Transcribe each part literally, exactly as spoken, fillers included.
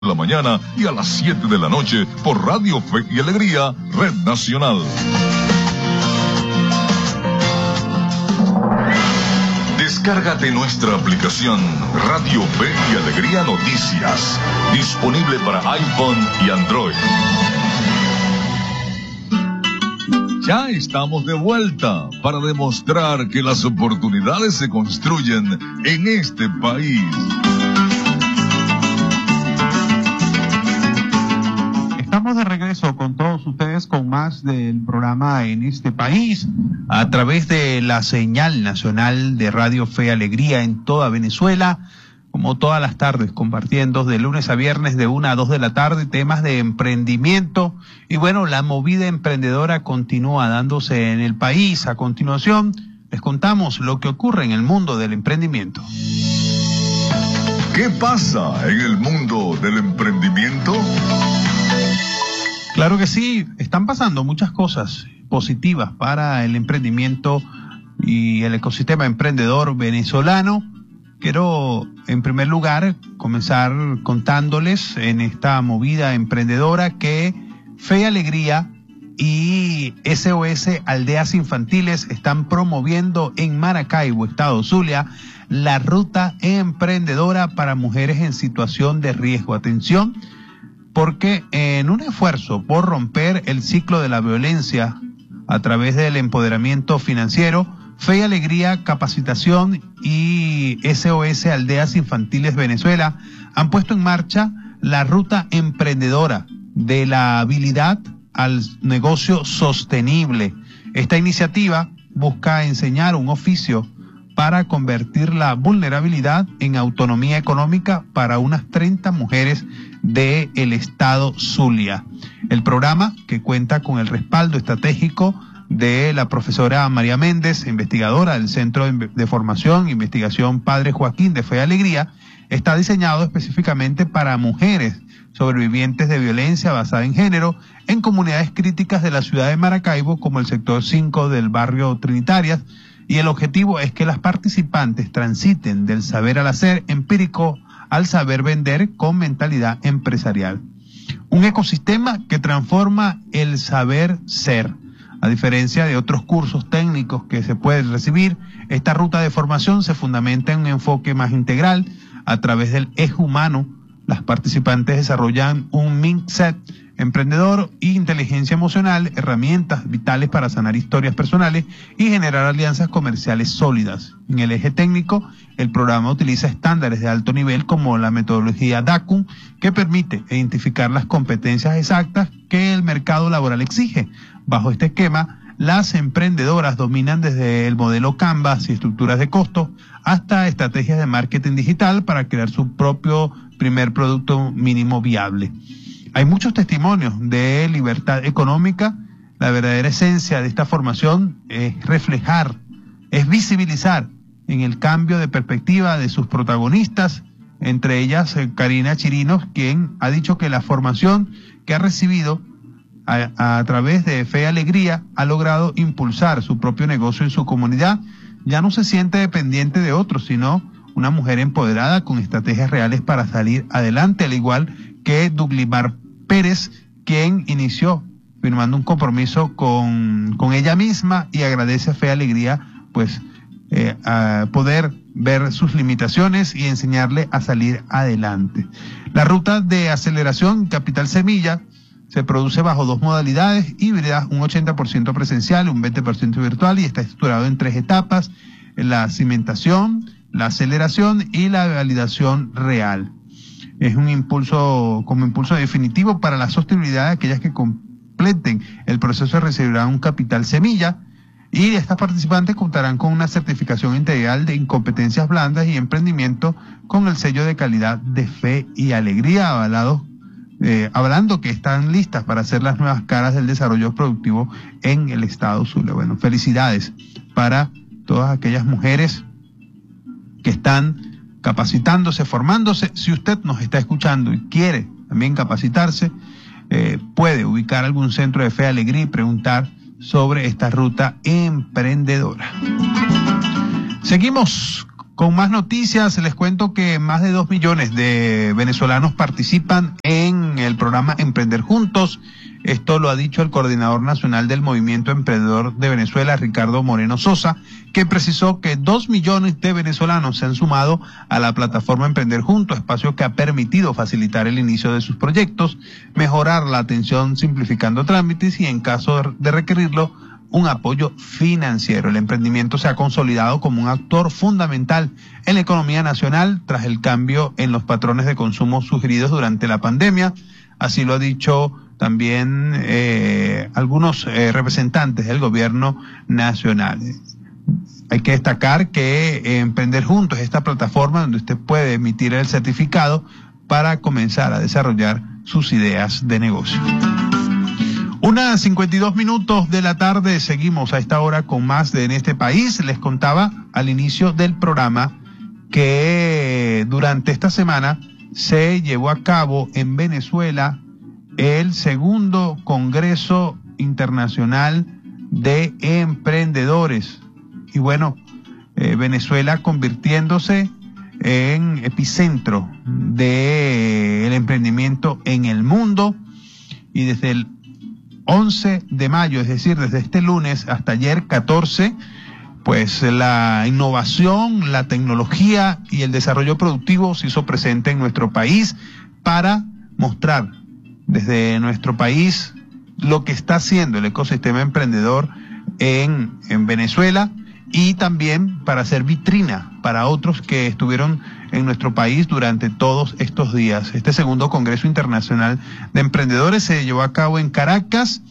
la mañana y a las siete de la noche por Radio Fe y Alegría, Red Nacional. Descárgate nuestra aplicación Radio Fe y Alegría Noticias, disponible para iPhone y Android. Ya estamos de vuelta para demostrar que las oportunidades se construyen en este país. Estamos de regreso con todos ustedes con más del programa En este país a través de la señal nacional de Radio Fe y Alegría en toda Venezuela, como todas las tardes, compartiendo de lunes a viernes de una a dos de la tarde temas de emprendimiento. Y bueno, la movida emprendedora continúa dándose en el país. A continuación, les contamos lo que ocurre en el mundo del emprendimiento. ¿Qué pasa en el mundo del emprendimiento? Claro que sí, están pasando muchas cosas positivas para el emprendimiento y el ecosistema emprendedor venezolano. Quiero, en primer lugar, comenzar contándoles en esta movida emprendedora que Fe y Alegría y S O S Aldeas Infantiles están promoviendo en Maracaibo, Estado Zulia, la ruta emprendedora para mujeres en situación de riesgo. Atención, porque en un esfuerzo por romper el ciclo de la violencia a través del empoderamiento financiero, Fe y Alegría, Capacitación y S O S Aldeas Infantiles Venezuela han puesto en marcha la ruta emprendedora de la habilidad al negocio sostenible. Esta iniciativa busca enseñar un oficio para convertir la vulnerabilidad en autonomía económica para unas treinta mujeres del estado Zulia. El programa, que cuenta con el respaldo estratégico de la profesora María Méndez, investigadora del Centro de Formación e Investigación Padre Joaquín de Fe y Alegría, está diseñado específicamente para mujeres sobrevivientes de violencia basada en género en comunidades críticas de la ciudad de Maracaibo, como el sector cinco del barrio Trinitarias, y el objetivo es que las participantes transiten del saber al hacer empírico al saber vender con mentalidad empresarial. Un ecosistema que transforma el saber ser. A diferencia de otros cursos técnicos que se pueden recibir, esta ruta de formación se fundamenta en un enfoque más integral a través del eje humano. Las participantes desarrollan un mindset emprendedor e inteligencia emocional, herramientas vitales para sanar historias personales y generar alianzas comerciales sólidas. En el eje técnico, el programa utiliza estándares de alto nivel como la metodología D A C U M, que permite identificar las competencias exactas que el mercado laboral exige. Bajo este esquema, las emprendedoras dominan desde el modelo Canvas y estructuras de costo hasta estrategias de marketing digital para crear su propio primer producto mínimo viable. Hay muchos testimonios de libertad económica. La verdadera esencia de esta formación es reflejar, es visibilizar en el cambio de perspectiva de sus protagonistas, entre ellas Karina Chirinos, quien ha dicho que la formación que ha recibido a, a través de Fe y Alegría ha logrado impulsar su propio negocio en su comunidad. Ya no se siente dependiente de otros, sino una mujer empoderada con estrategias reales para salir adelante, al igual que Duglimar Pérez, quien inició firmando un compromiso con, con ella misma y agradece a Fe y Alegría pues eh, a poder ver sus limitaciones y enseñarle a salir adelante. La ruta de aceleración Capital Semilla se produce bajo dos modalidades híbridas, un ochenta por ciento presencial y un veinte por ciento virtual, y está estructurado en tres etapas: la cimentación, la aceleración y la validación real. Es un impulso, como impulso definitivo para la sostenibilidad de aquellas que completen el proceso, recibirán un capital semilla, y estas participantes contarán con una certificación integral de incompetencias blandas y emprendimiento con el sello de calidad de Fe y Alegría, avalados, eh, hablando que están listas para ser las nuevas caras del desarrollo productivo en el estado Zulia. Bueno, felicidades para todas aquellas mujeres que están capacitándose, formándose. Si usted nos está escuchando y quiere también capacitarse, eh, puede ubicar algún centro de Fe y Alegría y preguntar sobre esta ruta emprendedora. Seguimos Con más noticias, les cuento que más de dos millones de venezolanos participan en el programa Emprender Juntos. Esto lo ha dicho el coordinador nacional del Movimiento Emprendedor de Venezuela, Ricardo Moreno Sosa, que precisó que dos millones de venezolanos se han sumado a la plataforma Emprender Juntos, espacio que ha permitido facilitar el inicio de sus proyectos, mejorar la atención simplificando trámites y, en caso de requerirlo, un apoyo financiero. El emprendimiento se ha consolidado como un actor fundamental en la economía nacional tras el cambio en los patrones de consumo sugeridos durante la pandemia. Así lo ha dicho también eh, algunos eh, representantes del gobierno nacional. Hay que destacar que eh, Emprender Juntos es esta plataforma donde usted puede emitir el certificado para comenzar a desarrollar sus ideas de negocio. Unas cincuenta y dos minutos de la tarde, seguimos a esta hora con más de En este país. Les contaba al inicio del programa que durante esta semana se llevó a cabo en Venezuela el segundo Congreso Internacional de Emprendedores. Y bueno, eh, Venezuela convirtiéndose en epicentro del emprendimiento en el mundo, y desde el once de mayo, es decir, desde este lunes hasta ayer catorce, pues la innovación, la tecnología y el desarrollo productivo se hizo presente en nuestro país para mostrar desde nuestro país lo que está haciendo el ecosistema emprendedor en, en Venezuela, y también para hacer vitrina para otros que estuvieron en nuestro país durante todos estos días. Este segundo Congreso Internacional de Emprendedores se llevó a cabo en Caracas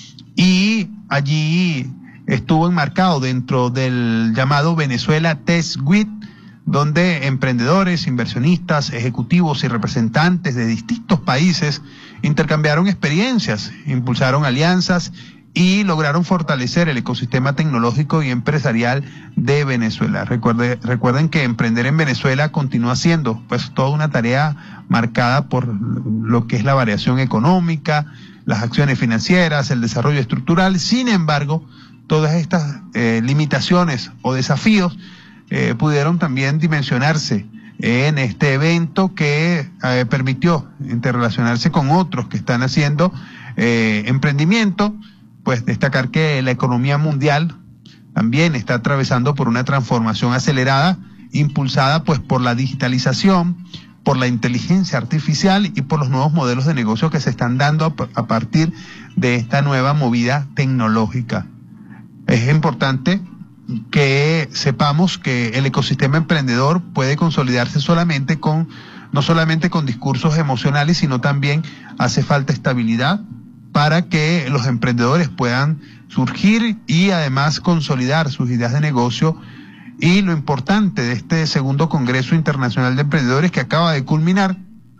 y allí estuvo enmarcado dentro del llamado Venezuela Test Week, donde emprendedores, inversionistas, ejecutivos y representantes de distintos países intercambiaron experiencias, impulsaron alianzas y lograron fortalecer el ecosistema tecnológico y empresarial de Venezuela. Recuerde, recuerden que emprender en Venezuela continúa siendo pues toda una tarea marcada por lo que es la variación económica, las acciones financieras, el desarrollo estructural. Sin embargo, todas estas eh, limitaciones o desafíos eh, pudieron también dimensionarse en este evento que eh, permitió interrelacionarse con otros que están haciendo eh, emprendimiento. Pues destacar que la economía mundial también está atravesando por una transformación acelerada, impulsada pues por la digitalización, por la inteligencia artificial y por los nuevos modelos de negocio que se están dando a, a partir de esta nueva movida tecnológica. Es importante que sepamos que el ecosistema emprendedor puede consolidarse solamente con, no solamente con discursos emocionales, sino también hace falta estabilidad para que los emprendedores puedan surgir y además consolidar sus ideas de negocio. Y lo importante de este segundo Congreso Internacional de Emprendedores que acaba de culminar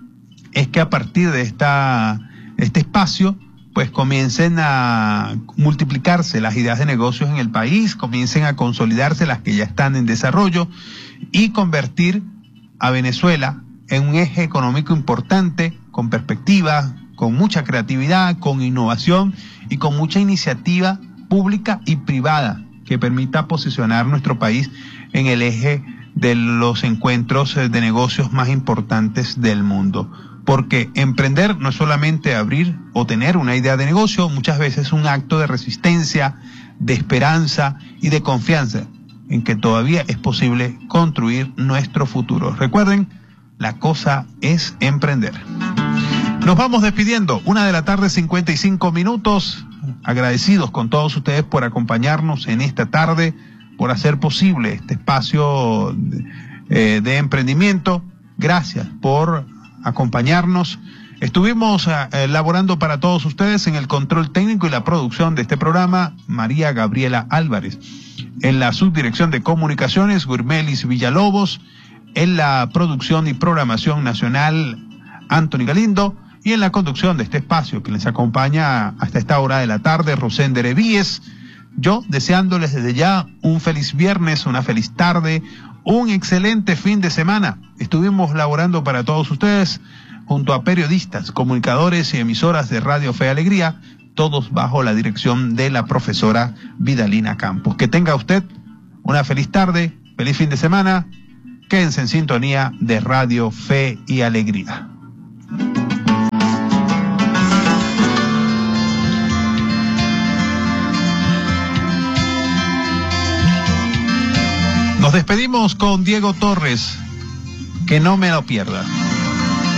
es que a partir de esta, este espacio pues comiencen a multiplicarse las ideas de negocios en el país, comiencen a consolidarse las que ya están en desarrollo y convertir a Venezuela en un eje económico importante, con perspectiva, con mucha creatividad, con innovación y con mucha iniciativa pública y privada que permita posicionar nuestro país en el eje de los encuentros de negocios más importantes del mundo. Porque emprender no es solamente abrir o tener una idea de negocio, muchas veces es un acto de resistencia, de esperanza y de confianza en que todavía es posible construir nuestro futuro. Recuerden, la cosa es emprender. Nos vamos despidiendo, una de la tarde, cincuenta y cinco minutos, agradecidos con todos ustedes por acompañarnos en esta tarde, por hacer posible este espacio de, eh, de emprendimiento. Gracias por acompañarnos. Estuvimos eh, elaborando para todos ustedes en el control técnico y la producción de este programa, María Gabriela Álvarez. En la subdirección de comunicaciones, Gurmelis Villalobos. En la producción y programación nacional, Anthony Galindo. Y en la conducción de este espacio que les acompaña hasta esta hora de la tarde, Rosender Evíes. Yo deseándoles desde ya un feliz viernes, una feliz tarde, un excelente fin de semana. Estuvimos laborando para todos ustedes junto a periodistas, comunicadores y emisoras de Radio Fe y Alegría, todos bajo la dirección de la profesora Vidalina Campos. Que tenga usted una feliz tarde, feliz fin de semana Quédense en sintonía de Radio Fe y Alegría. Nos despedimos con Diego Torres. Que no me lo pierda.